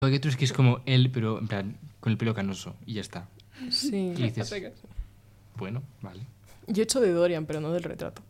Porque tú es que es como él, pero en plan, con el pelo canoso, y ya está. Sí. Y dices, bueno, vale. Yo he hecho de Dorian, pero no del retrato.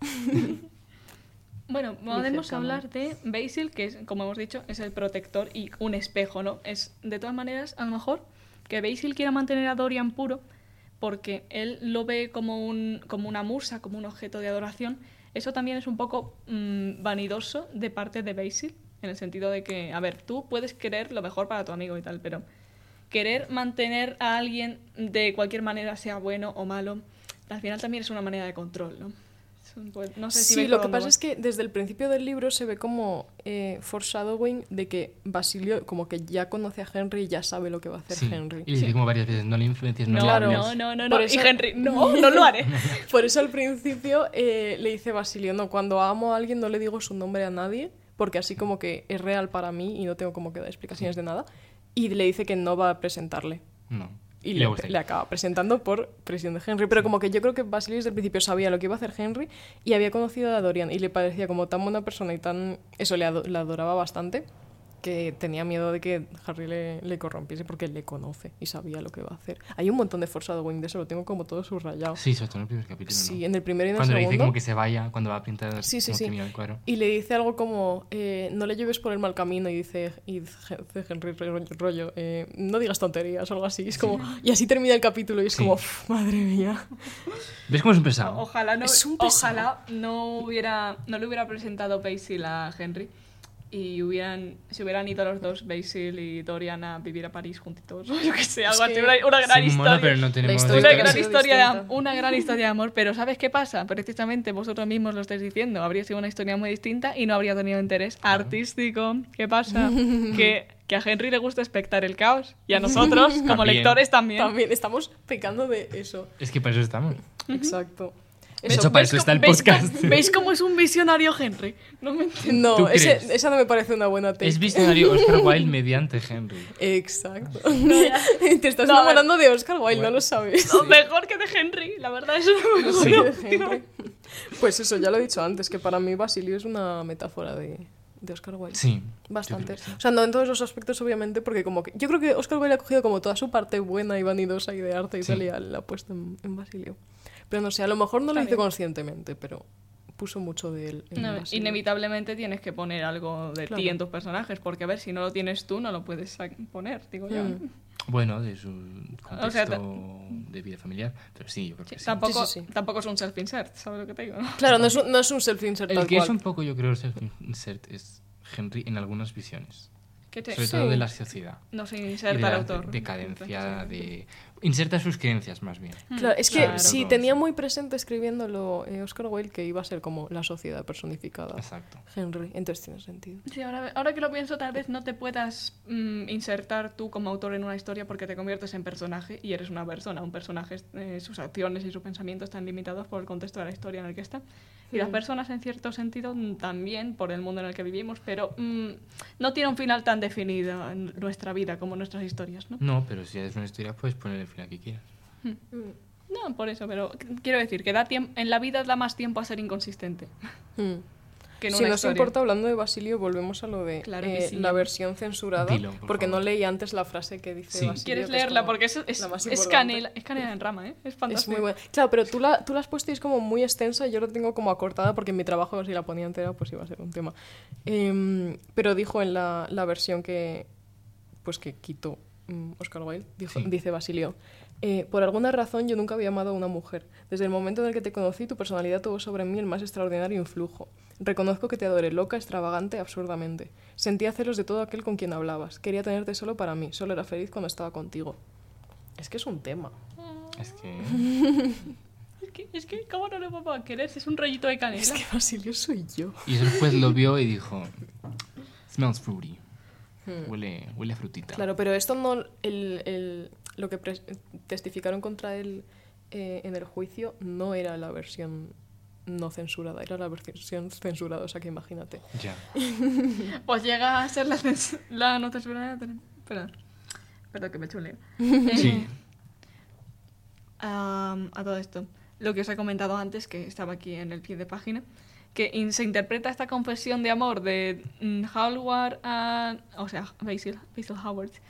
Bueno, Muy podemos cercano. hablar de Basil, que es, como hemos dicho, es el protector y un espejo, ¿no? Es, de todas maneras, a lo mejor que Basil quiera mantener a Dorian puro porque él lo ve como una musa, como un objeto de adoración. Eso también es un poco vanidoso de parte de Basil, en el sentido de que, a ver, tú puedes querer lo mejor para tu amigo y tal, pero querer mantener a alguien de cualquier manera, sea bueno o malo, al final también es una manera de control, ¿no? Pues, no sé si Sí, veis lo por que dónde pasa voy. es que desde el principio del libro se ve como foreshadowing de que Basilio como que ya conoce a Henry y ya sabe lo que va a hacer Sí. Henry. Y le dice como varias veces, no le influencias, no, No, le hables. no. Por Y eso- Henry, no lo haré. Por eso al principio le dice Basilio, no, cuando amo a alguien no le digo su nombre a nadie, porque así como que es real para mí y no tengo como que dar explicaciones de nada. Y le dice que no va a presentarle. No. Y luego está ahí. le acaba presentando por presión de Henry. Pero como que yo creo que Basilio desde el principio sabía lo que iba a hacer Henry y había conocido a Dorian y le parecía como tan buena persona y tan... Eso, le adoraba bastante, que tenía miedo de que Harry le corrompiese porque le conoce y sabía lo que va a hacer. Hay un montón de foreshadowing de eso, lo tengo como todo subrayado. Sí, sobre todo en el primer capítulo, Sí, ¿no? en el primero y en el Cuando le segundo. dice como que se vaya, cuando va a pintar Sí, sí, como sí. termina el cuadro. Y le dice algo como, no le lleves por el mal camino y dice Henry rollo, no digas tonterías o algo así. Es como, y así termina el capítulo y es Sí. como, madre mía. ¿Ves cómo es un pesado? Ojalá no, Es un pesado. ojalá no le hubiera presentado Basil a Henry y se hubieran ido los dos, Basil y Dorian, a vivir a París juntitos. Yo que sé, algo Es así, que una gran Sí, historia. mola, pero no tenemos... historia Una hubiera gran, sido historia distinta. una gran historia de amor, pero ¿sabes qué pasa? Precisamente vosotros mismos lo estáis diciendo. Habría sido una historia muy distinta y no habría tenido interés artístico. ¿Qué pasa? que a Henry le gusta expectar el caos y a nosotros, como También. lectores, también. También estamos pecando de eso. Es que para eso estamos. Exacto. De hecho, para eso está el podcast. ¿Veis cómo es un visionario Henry? No me entiendo. ¿Tú No, crees? esa no me parece una buena take. Es visionario Oscar Wilde mediante Henry. Exacto. ya. Te estás No, a enamorando de Oscar Wilde, Bueno. no lo sabes. No, mejor que de Henry, la verdad es lo mejor. Sí, de Henry. Pues eso, ya lo he dicho antes, que para mí Basilio es una metáfora de Oscar Wilde. Sí. Bastante. yo creo que sí. O sea, no en todos los aspectos, obviamente, porque como que... Yo creo que Oscar Wilde ha cogido como toda su parte buena y vanidosa y de arte y Sí. tal, y la ha puesto en Basilio. Pero no sé, a lo mejor no lo Está hizo bien. conscientemente, pero puso mucho de él en No, Basilio. inevitablemente tienes que poner algo de Claro. ti en tus personajes, porque a ver, si no lo tienes tú, no lo puedes poner, digo yo. Mm. Bueno, de su contexto O sea, de vida familiar. Pero sí, yo creo que sí. Tampoco, Sí. tampoco es un self-insert, ¿sabes lo que te digo? Claro, no es un self-insert El tal que cual. es un poco, yo creo, self-insert es Henry en algunas visiones. Que Sobre Sí. todo de la sociedad. no se Y de inserta la el autor. decadencia, de... Inserta sus creencias, más bien. Claro, es que Claro. sí, tenía muy presente escribiéndolo Oscar Wilde que iba a ser como la sociedad personificada. Exacto. Henry, entonces tiene sentido. Sí, ahora que lo pienso, tal vez no te puedas insertar tú como autor en una historia porque te conviertes en personaje y eres una persona. Un personaje, sus acciones y su pensamiento están limitados por el contexto de la historia en el que está. Y las personas, en cierto sentido, también por el mundo en el que vivimos, pero no tiene un final tan definido en nuestra vida como nuestras historias, ¿no? No, pero si es una historia, puedes poner el final que quieras. No, por eso, pero quiero decir que en la vida da más tiempo a ser inconsistente que en Si una nos historia. importa, hablando de Basilio, volvemos a lo de Claro que sí. la versión censurada, Dilo, por porque favor. no leí antes la frase que dice Sí. Basilio. ¿Quieres que leerla? como Porque es la más es importante. canela en rama, ¿eh? Es Es fantástico. muy buena. Claro, pero tú la has puesto y es como muy extensa y yo la tengo como acortada porque en mi trabajo, si la ponía entera, pues iba a ser un tema. Pero dijo en la versión que quitó Oscar Wilde, Sí. dice Basilio, por alguna razón yo nunca había amado a una mujer. Desde el momento en el que te conocí, tu personalidad tuvo sobre mí el más extraordinario influjo. Reconozco que te adoré loca, extravagante, absurdamente. Sentía celos de todo aquel con quien hablabas. Quería tenerte solo para mí. Solo era feliz cuando estaba contigo. Es que es un tema. Es que... Es que, ¿cómo no le vamos a querer si es un rollito de canela? Es que Basilio soy yo. Y después lo vio y dijo... Smells fruity. Huele a frutita. Claro, pero esto no... lo que testificaron contra él en el juicio no era la versión no censurada, era la versión censurada, o sea que imagínate. Ya. Pues llega a ser la no censurada. Perdón que me he hecho un lío. Sí. A todo esto, lo que os he comentado antes, que estaba aquí en el pie de página, que se interpreta esta confesión de amor de Hallward a... O sea, Basil Howard